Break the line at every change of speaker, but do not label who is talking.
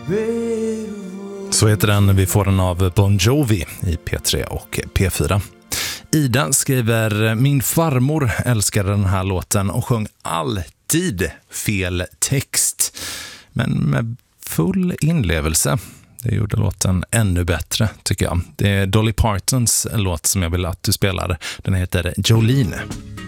Så heter den. Vi får den av Bon Jovi i P3 och P4. Ida skriver: min farmor älskade den här låten och sjöng alltid fel text. Men med full inlevelse. Det gjorde låten ännu bättre, tycker jag. Det är Dolly Partons låt som jag vill att du spelar. Den heter Jolene.